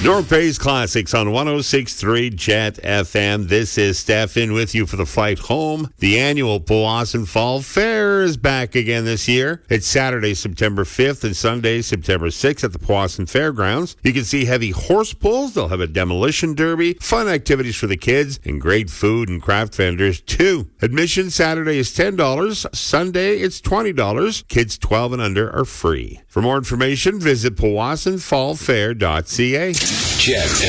North Bay's Classics on 106.3 Jet FM. This is Steph in with you for the flight home. The annual Powassan Fall Fair is back again this year. It's Saturday, September 5th and Sunday, September 6th at the Powassan Fairgrounds. You can see heavy horse pulls. They'll have a demolition derby, fun activities for the kids, and great food and craft vendors too. Admission Saturday is $10. Sunday, it's $20. Kids 12 and under are free. For more information, visit powassanfallfair.ca. Jet